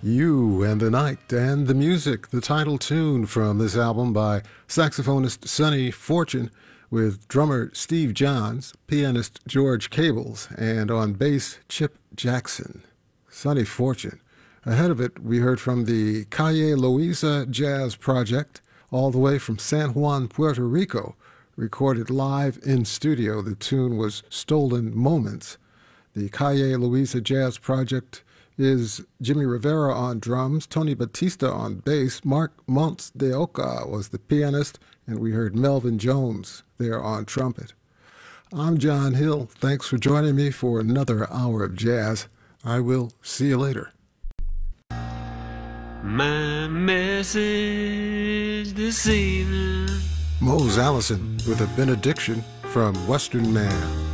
You and the Night and the Music, the title tune from this album by saxophonist Sonny Fortune with drummer Steve Johns, pianist George Cables, and on bass Chip Jackson. Sonny Fortune. Ahead of it, we heard from the Calle Loíza Jazz Project, all the way from San Juan, Puerto Rico, recorded live in studio. The tune was Stolen Moments. The Calle Loíza Jazz Project is Jimmy Rivera on drums, Tony Batista on bass, Mark Montes de Oca was the pianist, and we heard Melvin Jones there on trumpet. I'm John Hill. Thanks for joining me for another hour of jazz. I will see you later. My message this evening. Mose Allison with a benediction from Western Man.